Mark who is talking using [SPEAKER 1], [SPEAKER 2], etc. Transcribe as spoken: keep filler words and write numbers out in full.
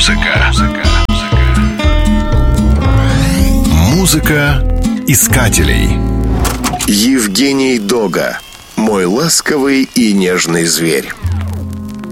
[SPEAKER 1] Музыка. Музыка искателей.
[SPEAKER 2] Евгений Дога. Мой ласковый и нежный зверь.